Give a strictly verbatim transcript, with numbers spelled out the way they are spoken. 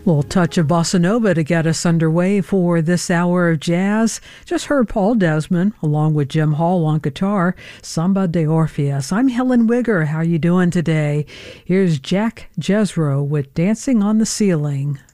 Little touch of bossa nova to get us underway for this hour of jazz. Just heard Paul Desmond along with Jim Hall on guitar, Samba de Orpheus. I'm Helen Wigger. How you doing today? Here's Jack Jesro with Dancing on the Ceiling.